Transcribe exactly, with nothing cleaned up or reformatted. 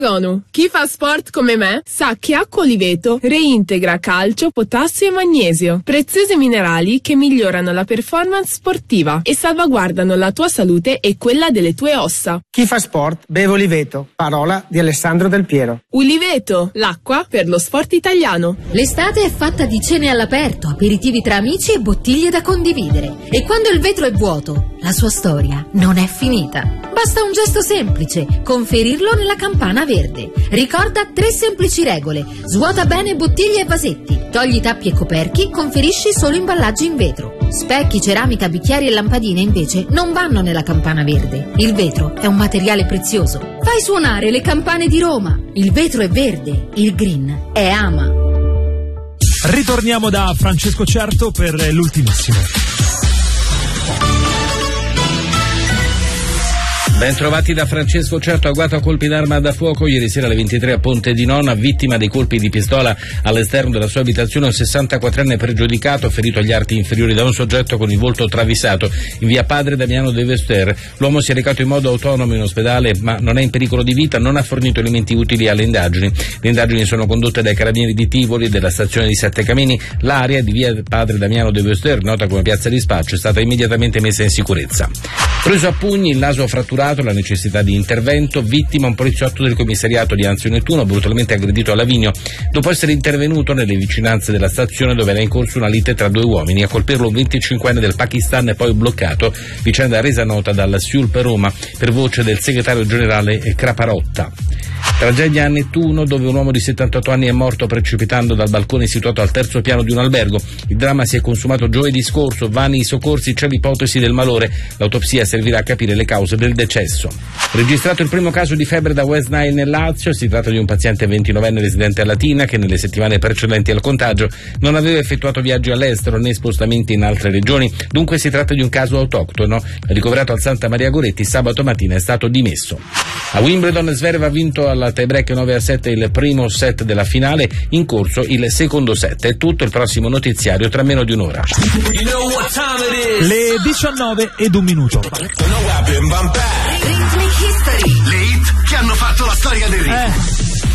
ONU. Chi fa sport come me sa che Acqua Oliveto reintegra calcio, potassio e magnesio, preziosi minerali che migliorano la performance sportiva e salvaguardano la tua salute e quella delle tue ossa. Chi fa sport beve Oliveto, parola di Alessandro Del Piero. Oliveto, l'acqua per lo sport italiano. L'estate è fatta di cene all'aperto, aperitivi tra amici e bottiglie da condividere. E quando il vetro è vuoto, la sua storia non è finita. Basta un gesto semplice, conferirlo nella campana verde. Ricorda tre semplici regole: svuota bene bottiglie e vasetti, togli tappi e coperchi, conferisci solo imballaggi in vetro. Specchi, ceramica, bicchieri e lampadine invece non vanno nella campana verde. Il vetro è un materiale prezioso. Fai suonare le campane di Roma. Il vetro è verde, il green è Ama. Ritorniamo da Francesco Certo per l'ultimissimo. Ben trovati da Francesco Certo. Agguato a colpi d'arma da fuoco ieri sera alle ventitré a Ponte di Nona, vittima dei colpi di pistola all'esterno della sua abitazione un sessantaquattrenne pregiudicato, ferito agli arti inferiori da un soggetto con il volto travisato in via Padre Damiano de Vester. L'uomo si è recato in modo autonomo in ospedale ma non è in pericolo di vita, non ha fornito elementi utili alle indagini. Le indagini sono condotte dai carabinieri di Tivoli e della stazione di Sette Camini. L'area di via Padre Damiano de Vester, nota come piazza di spaccio, è stata immediatamente messa in sicurezza. Preso a pugni, il naso fratturato, la necessità di intervento, vittima un poliziotto del commissariato di Anzio Nettuno brutalmente aggredito a Lavigno dopo essere intervenuto nelle vicinanze della stazione dove era in corso una lite tra due uomini. A colpirlo un venticinquenne del Pakistan e poi bloccato, vicenda resa nota dalla S I U L per Roma per voce del segretario generale Craparotta. Tragedia a Nettuno, dove un uomo di settantotto anni è morto precipitando dal balcone situato al terzo piano di un albergo. Il dramma si è consumato giovedì scorso, vani i soccorsi, c'è l'ipotesi del malore. L'autopsia servirà a capire le cause del decesso. Registrato il primo caso di febbre da West Nile nel Lazio, si tratta di un paziente ventinovenne residente a Latina che nelle settimane precedenti al contagio non aveva effettuato viaggi all'estero né spostamenti in altre regioni, dunque si tratta di un caso autoctono. Ricoverato al Santa Maria Goretti, sabato mattina è stato dimesso. A Wimbledon Zverev ha vinto alla tie break nove a sette il primo set della finale, in corso il secondo set. È tutto, il prossimo notiziario tra meno di un'ora. Le diciannove ed un minuto. Le hit che hanno fatto la storia del ritmo. Eh.